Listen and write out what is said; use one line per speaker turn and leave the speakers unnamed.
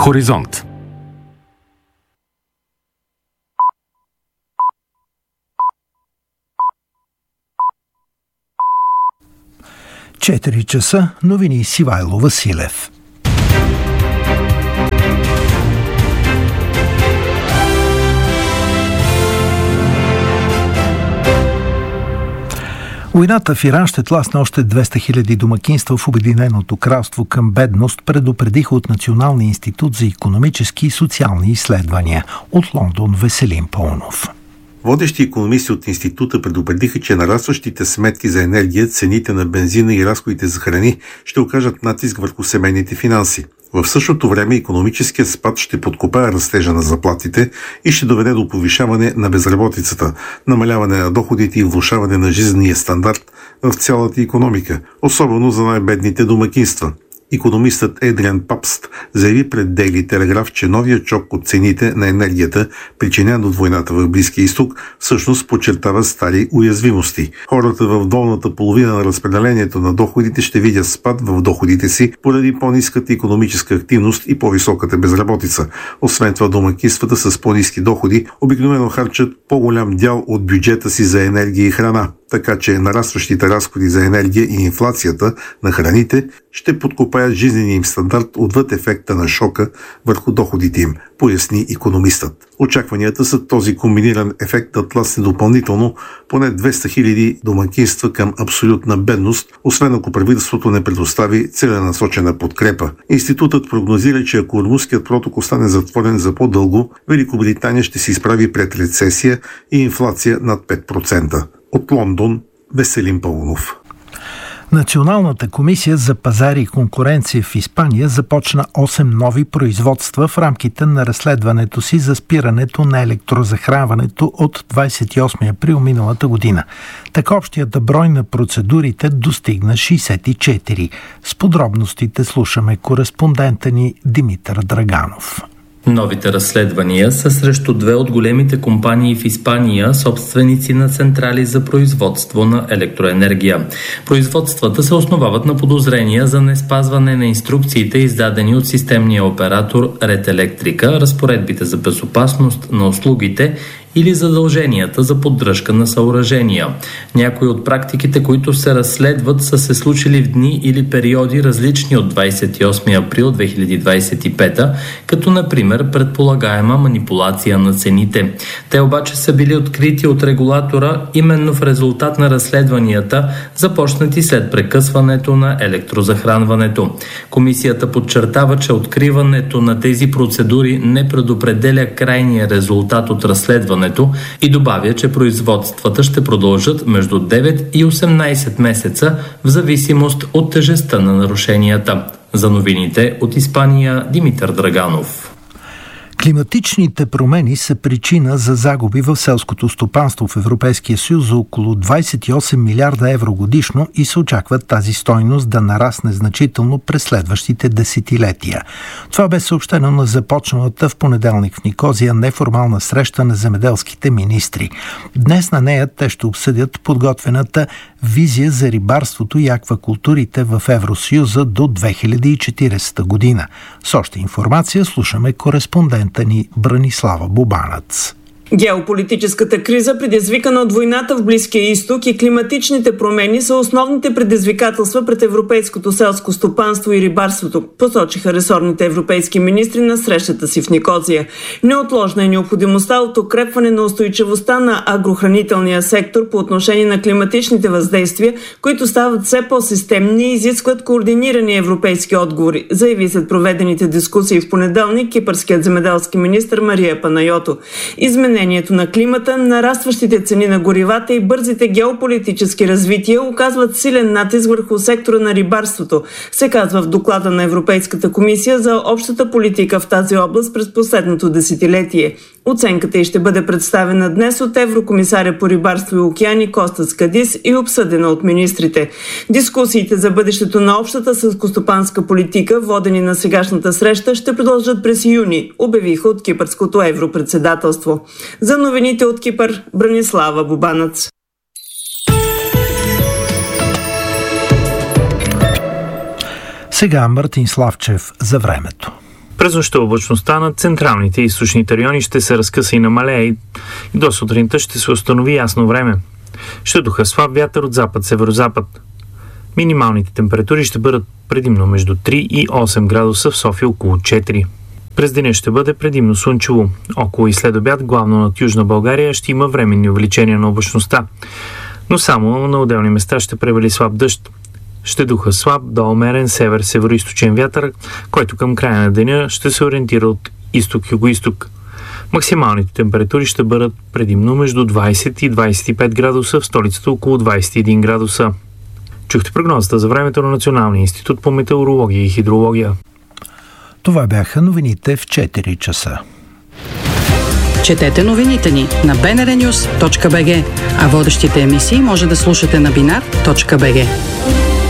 Хоризонт.
Часа, новини с Ивайло Василев. Войната в Иран ще тласне още 200 000 домакинства в Обединеното кралство към бедност, предупредиха от Националния институт за икономически и социални изследвания. От Лондон Веселин Паунов.
Водещи икономисти от института предупредиха, че нарастващите сметки за енергия, цените на бензина и разходите за храни ще окажат натиск върху семейните финанси. В същото време икономическият спад ще подкопае растежа на заплатите и ще доведе до повишаване на безработицата, намаляване на доходите и влошаване на жизнения стандарт в цялата икономика, особено за най-бедните домакинства. Икономистът Едриан Папст заяви пред Дейли Телеграф, че новият шок от цените на енергията, причинен от войната в Близкия изток, всъщност подчертава стари уязвимости. Хората в долната половина на разпределението на доходите ще видят спад в доходите си поради по-ниската икономическа активност и по-високата безработица. Освен това, домакинствата с по-ниски доходи обикновено харчат по-голям дял от бюджета си за енергия и храна, така че нарастващите разходи за енергия и инфлацията на храните ще подкопаят жизнения им стандарт отвъд ефекта на шока върху доходите им, поясни икономистът. Очакванията са този комбиниран ефект да тласне допълнително поне 200 000 домакинства към абсолютна бедност, освен ако правителството не предостави целенасочена подкрепа. Институтът прогнозира, че ако Ормузският проток остане затворен за по-дълго, Великобритания ще се изправи пред рецесия и инфлация над 5%. От Лондон Веселин Паунов.
Националната комисия за пазари и конкуренция в Испания започна 8 нови производства в рамките на разследването си за спирането на електрозахранването от 28 април миналата година. Така общият брой на процедурите достигна 64. С подробностите слушаме кореспондента ни Димитър Драганов.
Новите разследвания са срещу две от големите компании в Испания, собственици на централи за производство на електроенергия. Производствата се основават на подозрения за неспазване на инструкциите, издадени от системния оператор Ред Електрика, разпоредбите за безопасност на услугите или задълженията за поддръжка на съоръжения. Някои от практиките, които се разследват, са се случили в дни или периоди различни от 28 април 2025, като например предполагаема манипулация на цените. Те обаче са били открити от регулатора именно в резултат на разследванията, започнати след прекъсването на електрозахранването. Комисията подчертава, че откриването на тези процедури не предопределя крайния резултат от разследването и добавя, че производствата ще продължат между 9 и 18 месеца в зависимост от тежестта на нарушенията. За новините от Испания Димитър Драганов.
Климатичните промени са причина за загуби в селското стопанство в Европейския съюз за около 28 милиарда евро годишно и се очаква тази стойност да нарасне значително през следващите десетилетия. Това бе съобщено на започналата в понеделник в Никозия неформална среща на земеделските министри. Днес на нея те ще обсъдят подготвената визия за рибарството и аквакултурите в Евросъюза до 2040 година. С още информация слушаме кореспондента ни Бранислава Бубанец.
Геополитическата криза, предизвикана от войната в Близкия изток и климатичните промени са основните предизвикателства пред европейското селско стопанство и рибарството, посочиха ресорните европейски министри на срещата си в Никозия. Неотложна е необходимостта от укрепване на устойчивостта на агрохранителния сектор по отношение на климатичните въздействия, които стават все по-системни и изискват координирани европейски отговори, заяви след проведените дискусии в понеделник кипърският земеделски министър Мария Панайоту. Изменението на климата, нарастващите цени на горивата и бързите геополитически развития оказват силен натиск върху сектора на рибарството, се казва в доклада на Европейската комисия за общата политика в тази област през последното десетилетие. Оценката й ще бъде представена днес от еврокомисаря по рибарство и океани Костас Кадис и обсъдена от министрите. Дискусиите за бъдещето на общата селскостопанска политика, водени на сегашната среща, ще продължат през юни, обявиха от кипърското европредседателство. За новините от Кипър, Бранислава Бубанец.
Сега Мартин Славчев за времето.
През нощта облачността над централните и източните райони ще се разкъса и намалее и до сутринта ще се установи ясно време. Ще духа слаб вятър от запад-северозапад. Минималните температури ще бъдат предимно между 3 и 8 градуса, в София около 4. През деня ще бъде предимно слънчево. Около и след обяд, главно над Южна България, ще има временни увеличения на облачността. Но само на отделни места ще превали слаб дъжд. Ще духа слаб до умерен север-североизточен вятър, който към края на деня ще се ориентира от изток-югоизток. Максималните температури ще бъдат предимно между 20 и 25 градуса, в столицата около 21 градуса. Чухте прогнозата за времето на Националния институт по метеорология и хидрология.
Това бяха новините в 4 часа.
Четете новините ни на bnrnews.bg, а водещите емисии може да слушате на binar.bg.